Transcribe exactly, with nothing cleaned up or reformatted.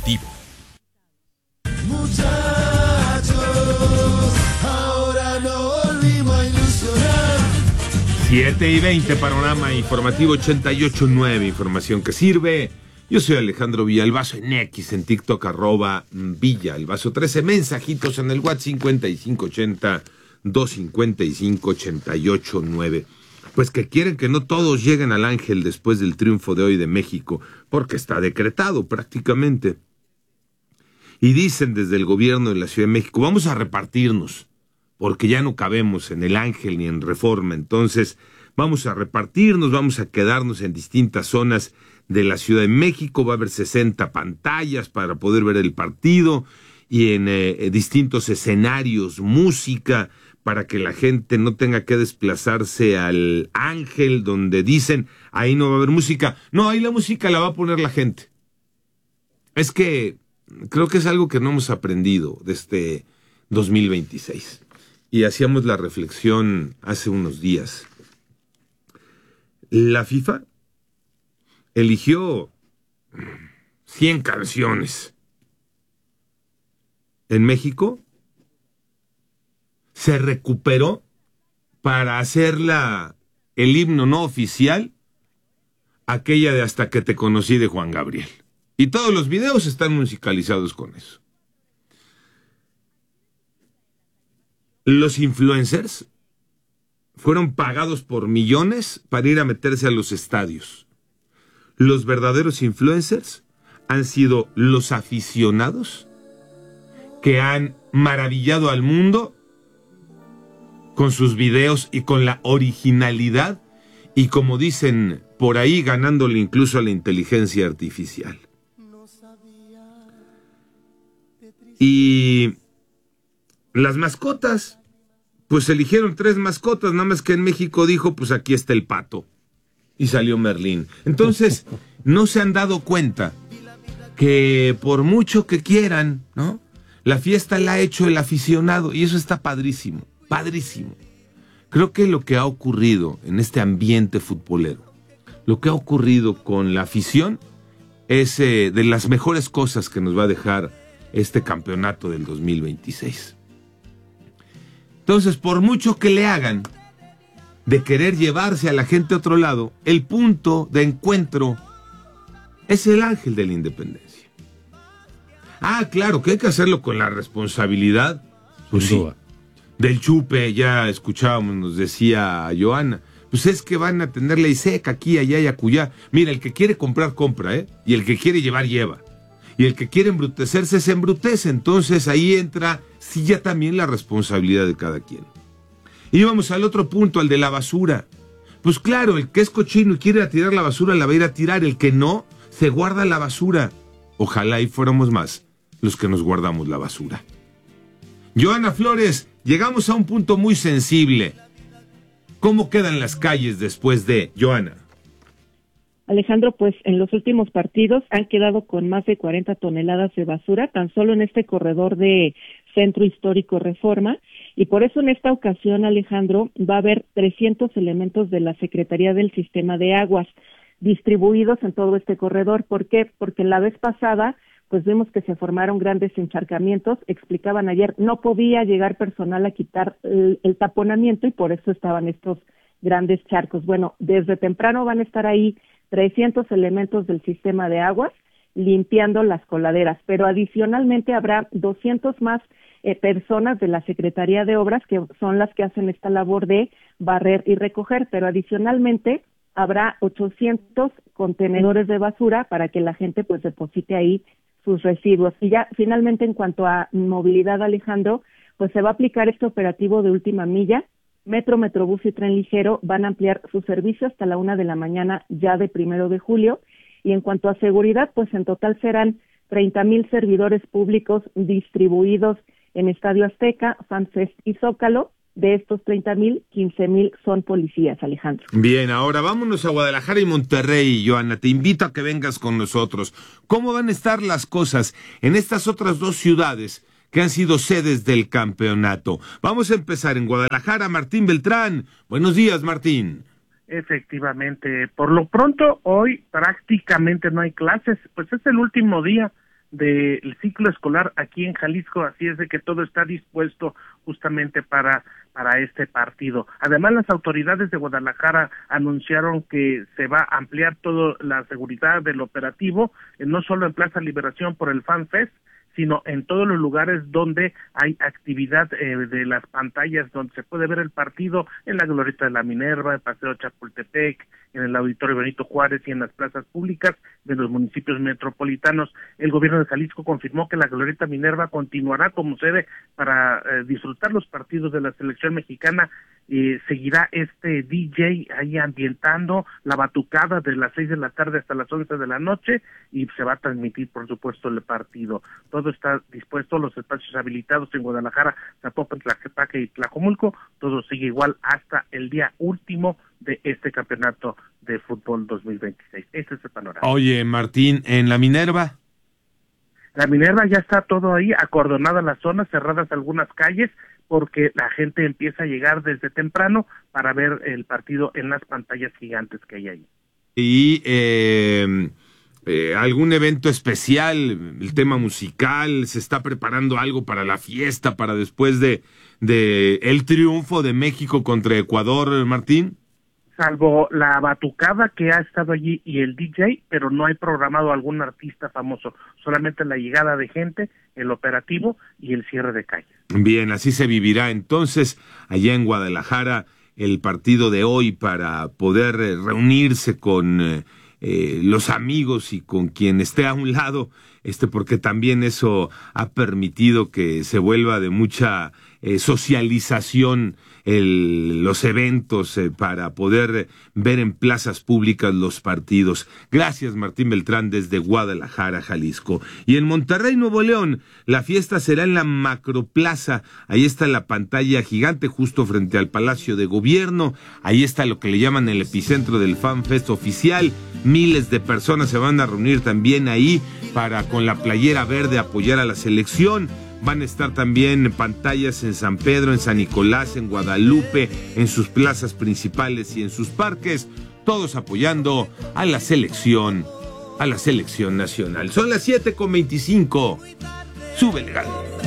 Informativo. Muchachos, ahora no volvimos a ilusionar. siete y veinte, Panorama Informativo ochenta y ocho punto nueve, información que sirve. Yo soy Alejandro Villalbazo, en X, en TikTok, arroba Villalbazo trece, mensajitos en el WhatsApp cincuenta y cinco ochenta, doscientos cincuenta y cinco, ochenta y ocho nueve. Pues que quieren que no todos lleguen al Ángel después del triunfo de hoy de México, porque está decretado prácticamente. Y dicen desde el gobierno de la Ciudad de México, vamos a repartirnos, porque ya no cabemos en el Ángel ni en Reforma, entonces vamos a repartirnos, vamos a quedarnos en distintas zonas de la Ciudad de México, va a haber sesenta pantallas para poder ver el partido y en eh, distintos escenarios, música, para que la gente no tenga que desplazarse al Ángel, donde dicen, ahí no va a haber música. No, ahí la música la va a poner la gente. Es que creo que es algo que no hemos aprendido desde dos mil veintiséis. Y hacíamos la reflexión hace unos días. La FIFA eligió cien canciones. En México se recuperó para hacerla el himno no oficial, aquella de Hasta que te conocí de Juan Gabriel. Y todos los videos están musicalizados con eso. Los influencers fueron pagados por millones para ir a meterse a los estadios. Los verdaderos influencers han sido los aficionados que han maravillado al mundo con sus videos y con la originalidad y, como dicen por ahí, ganándole incluso a la inteligencia artificial. Y las mascotas, pues eligieron tres mascotas, nada más que en México dijo, pues aquí está el pato. Y salió Merlín. Entonces, no se han dado cuenta que por mucho que quieran, ¿no?, la fiesta la ha hecho el aficionado, y eso está padrísimo, padrísimo. Creo que lo que ha ocurrido en este ambiente futbolero, lo que ha ocurrido con la afición, es eh, de las mejores cosas que nos va a dejar este campeonato del dos mil veintiséis. Entonces, por mucho que le hagan de querer llevarse a la gente a otro lado, el punto de encuentro es el Ángel de la Independencia. Ah, claro, que hay que hacerlo con la responsabilidad, pues sí, del chupe. Ya escuchábamos, nos decía Joana, pues es que van a tener ley seca aquí, allá y acullá. Mira, el que quiere comprar, compra, ¿eh? Y el que quiere llevar, lleva. Y el que quiere embrutecerse, se embrutece. Entonces ahí entra, sí, ya también la responsabilidad de cada quien. Y vamos al otro punto, al de la basura. Pues claro, el que es cochino y quiere ir a tirar la basura, la va a ir a tirar. El que no, se guarda la basura. Ojalá y fuéramos más los que nos guardamos la basura. Joana Flores, llegamos a un punto muy sensible. ¿Cómo quedan las calles después de Joana? Alejandro, pues en los últimos partidos han quedado con más de cuarenta toneladas de basura, tan solo en este corredor de Centro Histórico Reforma, y por eso en esta ocasión, Alejandro, va a haber trescientos elementos de la Secretaría del Sistema de Aguas distribuidos en todo este corredor. ¿Por qué? Porque la vez pasada pues vimos que se formaron grandes encharcamientos. Explicaban ayer, no podía llegar personal a quitar el, el taponamiento y por eso estaban estos grandes charcos. Bueno, desde temprano van a estar ahí trescientos elementos del sistema de aguas limpiando las coladeras, pero adicionalmente habrá doscientos más eh, personas de la Secretaría de Obras que son las que hacen esta labor de barrer y recoger, pero adicionalmente habrá ochocientos contenedores de basura para que la gente pues deposite ahí sus residuos. Y ya finalmente, en cuanto a movilidad, Alejandro, pues se va a aplicar este operativo de última milla. Metro, Metrobús y Tren Ligero van a ampliar su servicio hasta la una de la mañana ya de primero de julio. Y en cuanto a seguridad, pues en total serán treinta mil servidores públicos distribuidos en Estadio Azteca, FanFest y Zócalo. De estos treinta mil, quince mil son policías, Alejandro. Bien, ahora vámonos a Guadalajara y Monterrey, Joana. Te invito a que vengas con nosotros. ¿Cómo van a estar las cosas en estas otras dos ciudades que han sido sedes del campeonato? Vamos a empezar en Guadalajara. Martín Beltrán. Buenos días, Martín. Efectivamente, por lo pronto hoy prácticamente no hay clases, pues es el último día del ciclo escolar aquí en Jalisco, así es de que todo está dispuesto justamente para para este partido. Además, las autoridades de Guadalajara anunciaron que se va a ampliar toda la seguridad del operativo, eh, no solo en Plaza Liberación por el Fan Fest, sino en todos los lugares donde hay actividad eh, de las pantallas, donde se puede ver el partido, en la Glorieta de la Minerva, en Paseo Chapultepec, en el Auditorio Benito Juárez y en las plazas públicas de los municipios metropolitanos. El gobierno de Jalisco confirmó que la Glorieta Minerva continuará como sede para eh, disfrutar los partidos de la selección mexicana. Eh, seguirá este D J ahí ambientando la batucada de las seis de la tarde hasta las once de la noche y se va a transmitir, por supuesto, el partido. Todo está dispuesto, los espacios habilitados en Guadalajara, Zapopan, Tlaquepaque y Tlajomulco, todo sigue igual hasta el día último de este campeonato de fútbol dos mil veintiséis. Este es el panorama. Oye, Martín, ¿en la Minerva? La Minerva ya está todo ahí, acordonada la zona, cerradas algunas calles, porque la gente empieza a llegar desde temprano para ver el partido en las pantallas gigantes que hay ahí. Y eh, eh, algún evento especial, el tema musical, ¿se está preparando algo para la fiesta, para después de, de el triunfo de México contra Ecuador, Martín? Salvo la batucada que ha estado allí y el D J, pero no hay programado algún artista famoso, solamente la llegada de gente, el operativo y el cierre de calles. Bien, así se vivirá entonces allá en Guadalajara el partido de hoy para poder eh, reunirse con eh, eh, los amigos y con quien esté a un lado, este porque también eso ha permitido que se vuelva de mucha eh, socialización el, los eventos eh, para poder ver en plazas públicas los partidos. Gracias, Martín Beltrán, desde Guadalajara, Jalisco. Y en Monterrey, Nuevo León, la fiesta será en la Macroplaza. Ahí está la pantalla gigante justo frente al Palacio de Gobierno. Ahí está lo que le llaman el epicentro del Fan Fest oficial. Miles de personas se van a reunir también ahí para, con la playera verde, apoyar a la selección. Van a estar también pantallas en San Pedro, en San Nicolás, en Guadalupe, en sus plazas principales y en sus parques, todos apoyando a la selección, a la selección nacional. Son las siete con veinticinco. Súbele, Gal.